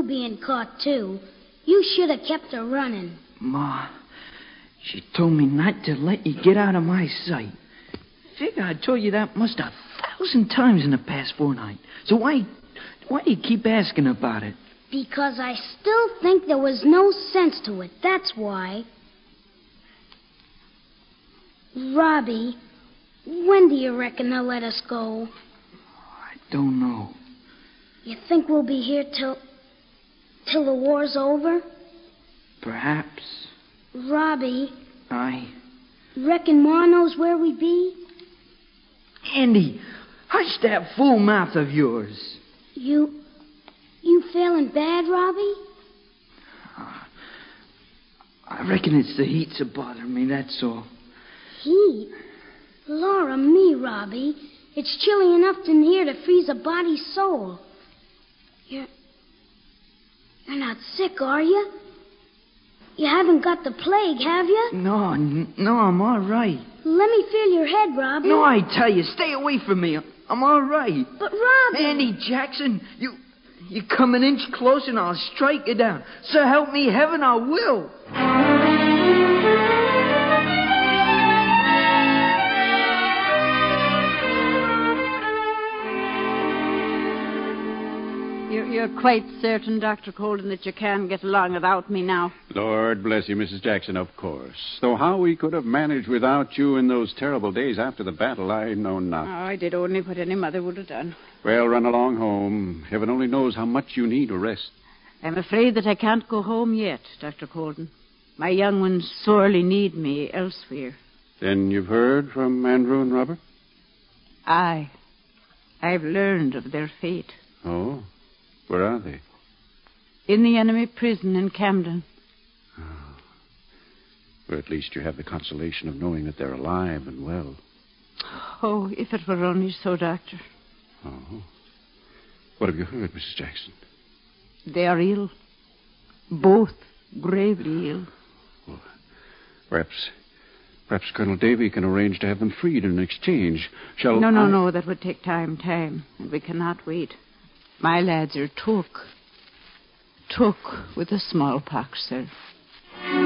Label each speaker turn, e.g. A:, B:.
A: you being caught, too. You should have kept her running.
B: Ma, she told me not to let you get out of my sight. Figure I told you that must 1,000 times in the past fortnight. So why do you keep asking about it?
A: Because I still think there was no sense to it. That's why. Robbie, when do you reckon they'll let us go?
B: I don't know.
A: You think we'll be here till the war's over?
B: Perhaps.
A: Robbie.
B: I
A: reckon Ma knows where we be?
B: Andy, hush that fool mouth of yours.
A: You feeling bad, Robbie?
B: I reckon it's the heat's a bothering me, that's all.
A: Heat? Laura me, Robbie. It's chilly enough in here to freeze a body's soul. You're not sick, are you? You haven't got the plague, have you?
B: No, I'm all right.
A: Let me feel your head, Robbie.
B: No, I tell you, stay away from me. I'm all right.
A: But, Robbie...
B: Andy Jackson, you come an inch closer and I'll strike you down. So help me heaven, I will.
C: You're quite certain, Dr. Colden, that you can get along without me now?
D: Lord bless you, Mrs. Jackson, of course. Though how we could have managed without you in those terrible days after the battle, I know not.
C: Oh, I did only what any mother would have done.
D: Well, run along home. Heaven only knows how much you need to rest.
C: I'm afraid that I can't go home yet, Dr. Colden. My young ones sorely need me elsewhere.
D: Then you've heard from Andrew and Robert?
C: I've learned of their fate.
D: Oh? Where are they?
C: In the enemy prison in Camden.
D: Oh. Well, at least you have the consolation of knowing that they're alive and well.
C: Oh, if it were only so, Doctor.
D: Oh. What have you heard, Mrs. Jackson?
C: They are ill. Both gravely ill.
D: Well, perhaps Colonel Davy can arrange to have them freed in exchange.
C: No, that would take time, and we cannot wait. My lads are took with the smallpox, sir.